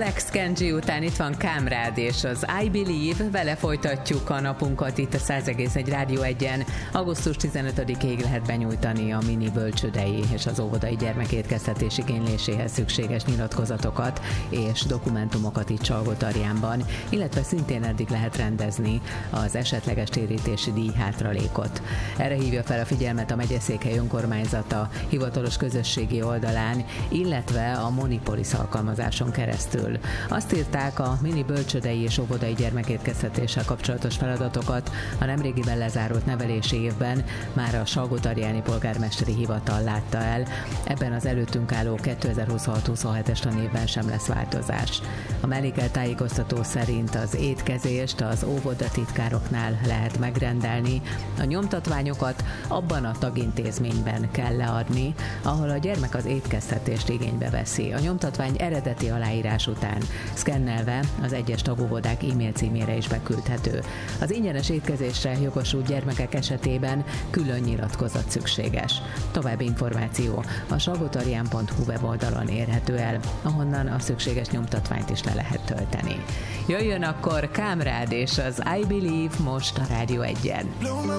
Alex Kenji után itt van Kámrád és az I Believe, vele folytatjuk a napunkat itt a 100,1 Rádió 1-en. Augusztus 15-ig lehet benyújtani a mini bölcsődei és az óvodai gyermekétkeztetés igényléséhez szükséges nyilatkozatokat és dokumentumokat itt Salgótarjánban, illetve szintén eddig lehet rendezni az esetleges térítési díj hátralékot. Erre hívja fel a figyelmet a megyeszékhely önkormányzata hivatalos közösségi oldalán, illetve a Monipolis alkalmazáson keresztül. Azt írták, a mini bölcsődei és óvodai gyermekétkeztetéssel kapcsolatos feladatokat a nemrégiben lezárult nevelési évben már a Salgótarjáni polgármesteri hivatal látta el. Ebben az előttünk álló 2026-27-es tanévben sem lesz változás. A mellékelt tájékoztató szerint az étkezést az óvodatitkároknál lehet megrendelni, a nyomtatványokat abban a tagintézményben kell leadni, ahol a gyermek az étkeztetést igénybe veszi. A nyomtatvány eredeti aláírás után szkennelve az egyes tagóvodák e-mail címére is beküldhető. Az ingyenes étkezésre jogosult gyermekek esetében külön nyilatkozat szükséges. További információ a salgotarjan.hu weboldalon érhető el, ahonnan a szükséges nyomtatványt is le lehet tölteni. Jöjjön akkor Kámrád és az I Believe most a Rádió 1-en.